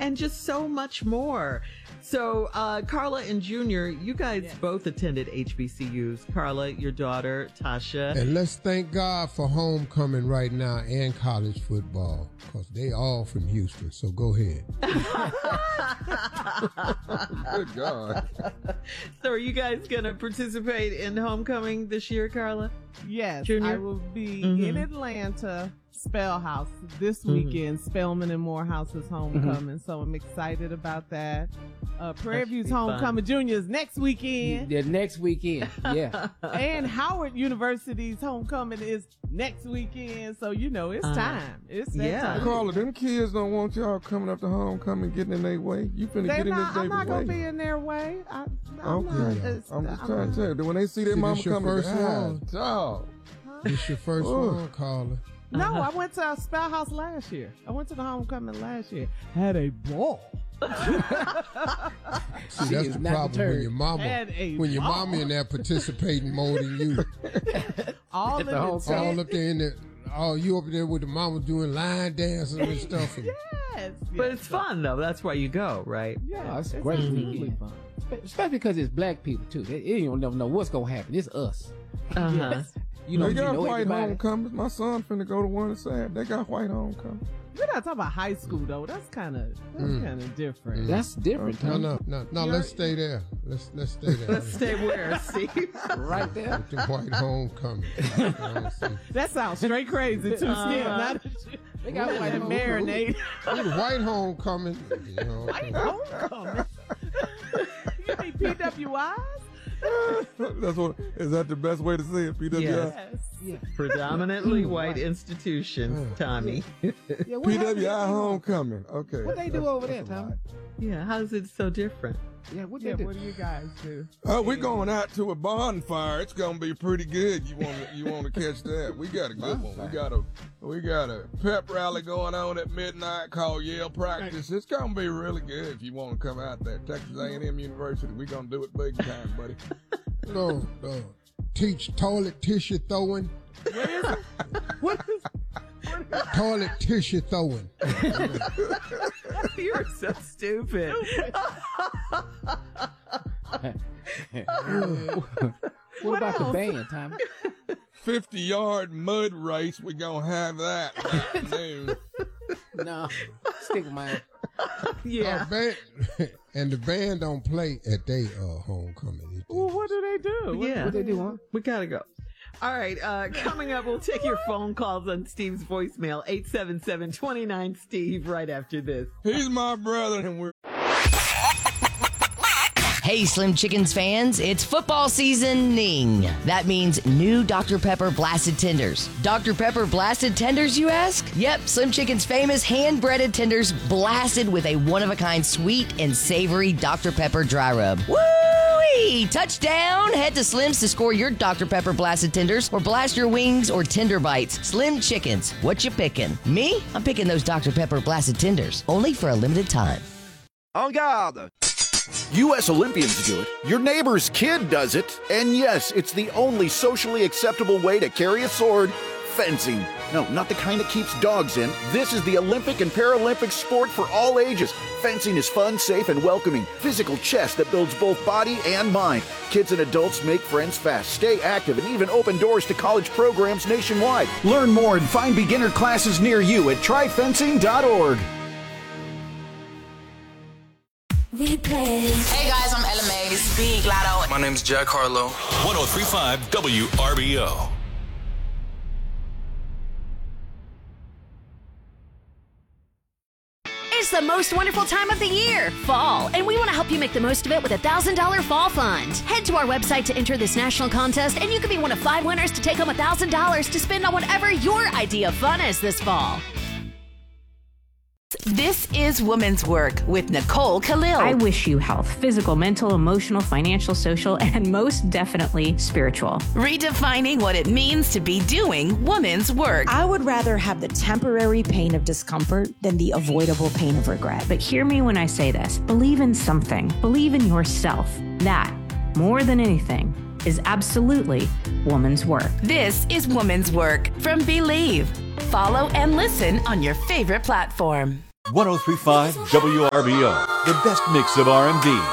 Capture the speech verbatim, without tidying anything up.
and just so much more. So, uh, Carla and Junior, you guys yes. both attended H B C Us. Carla, your daughter, Tasha. And let's thank God for homecoming right now and college football, because they all from Houston. So go ahead. Good God. So are you guys going to participate in homecoming this year, Carla? Yes, Junior? I will be mm-hmm. in Atlanta, Spell House, this weekend. Mm-hmm. Spelman and Morehouse's homecoming, mm-hmm. so I'm excited about that. Uh, Prairie View's homecoming juniors next weekend. Yeah, next weekend, yeah. And Howard University's homecoming is next weekend, so you know it's uh, time. It's that yeah. time. Carla, them kids don't want y'all coming up to homecoming, getting in their way. You finna They're get in not, this I'm not way. gonna be in their way. I, I'm okay, not, I'm just I'm trying not. to tell you. When they see their See, mama this your coming, first God, one. dog. It's your first Ooh. one, Carla. No, Uh-huh. I went to Spell House last year. I went to the homecoming last year. Had a ball. See, that's the problem when your mama, when your ball. mama in there participating more than you. all At in the the all up there in there, all you up there with the mama doing line dances and stuff. And, Yes, But yes. it's fun, though. That's why you go, right? Yeah, Oh, it's it's great absolutely weekend. fun. Especially because it's black people, too. They, they don't never know what's going to happen. It's us. Uh-huh. Yes. You know, they got you know white everybody. homecomings. My son finna go to one Saturday. They got white homecoming. We're not talking about high school though. That's kind of that's Mm. kind of different. Mm. That's different, no, Tom. no, no, no. You're- Let's stay there. Let's let's stay there. Let's stay where, Steve? Right there. With the white homecoming. You know, see. That sounds straight crazy too. Uh-huh. Still, not They got white that homecoming. marinade. With the white homecoming. You know, White homecoming. You mean P W Is? That's what. Is that the best way to say it? P W I. Yes. Yes. Yeah. Predominantly white institution, Tommy. Yeah, what P W I happened? homecoming. Okay. What they do over there, Tommy? Yeah, how's it so different? Yeah, what Yeah, they do? what do you guys do? Oh, we're going out to a bonfire. It's gonna be pretty good. You want to you want to catch that? We got a good one. We got a we got a pep rally going on at midnight called Yale Practice. It's gonna be really good if you want to come out there. Texas A and M University. We're gonna do it big time, buddy. no, no. Teach toilet tissue throwing. What is it? What is Toilet tissue throwing. You're so stupid. What about the else? band, Tommy? fifty yard mud race. We're gonna have that afternoon. No, stick with mine. Yeah. Uh, band, and the band don't play at their uh, homecoming. Well, what do they do? What, Yeah. What they do, huh? We gotta go. All right, uh, coming up, we'll take your phone calls on Steve's voicemail, eight seven seven, two nine, Steve, right after this. He's my brother, and we're. Hey, Slim Chickens fans, it's football seasoning. That means new Doctor Pepper Blasted Tenders. Doctor Pepper Blasted Tenders, you ask? Yep, Slim Chicken's famous hand-breaded tenders blasted with a one-of-a-kind sweet and savory Doctor Pepper dry rub. Woo-wee! Touchdown! Head to Slim's to score your Doctor Pepper Blasted Tenders or blast your wings or tender bites. Slim Chickens, what you picking? Me? I'm picking those Doctor Pepper Blasted Tenders, only for a limited time. En garde! U S Olympians do it, your neighbor's kid does it, and yes, it's the only socially acceptable way to carry a sword, fencing. No, not the kind that keeps dogs in. This is the Olympic and Paralympic sport for all ages. Fencing is fun, safe, and welcoming. Physical chess that builds both body and mind. Kids and adults make friends fast, stay active, and even open doors to college programs nationwide. Learn more and find beginner classes near you at try fencing dot org. Hey guys, I'm Ella May. This is Big Lotto. My name's Jack Harlow. one oh three point five W R B O. It's the most wonderful time of the year, fall, and we want to help you make the most of it with a one thousand dollars Fall Fund. Head to our website to enter this national contest, and you could be one of five winners to take home one thousand dollars to spend on whatever your idea of fun is this fall. This is Women's Work with Nicole Khalil. I wish you health, physical, mental, emotional, financial, social, and most definitely spiritual. Redefining what it means to be doing women's work. I would rather have the temporary pain of discomfort than the avoidable pain of regret. But hear me when I say this. Believe in something. Believe in yourself. That, more than anything, is absolutely woman's work. This is Women's Work from Believe. Follow and listen on your favorite platform. one oh three point five W R B O, the best mix of R and B.